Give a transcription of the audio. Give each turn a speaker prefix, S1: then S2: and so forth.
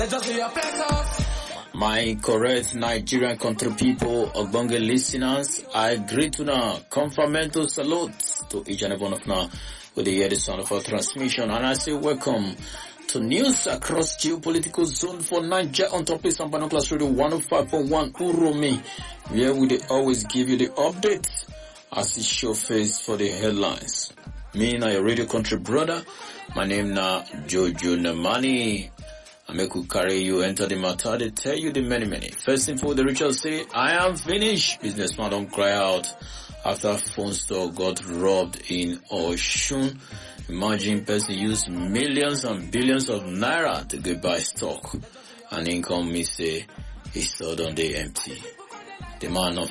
S1: My correct Nigerian country people, Ogbonge listeners, I greet you now. Confirmento salute to each and every one of now with the hear the sound of our transmission, and I say welcome to news across geopolitical zone for Niger on top of Sambano Class Radio 105.1 Uromi, where we always give you the updates as it show face for the headlines. Me na your radio country brother, my name na Jojo Namani. I make you carry you enter the matter, they tell you the many. First thing for the ritual say, I am finished. Businessman don't cry out after phone store got robbed in Oshun. Imagine person use millions and billions of naira to go buy stock. And income me say, his store on the empty. The man of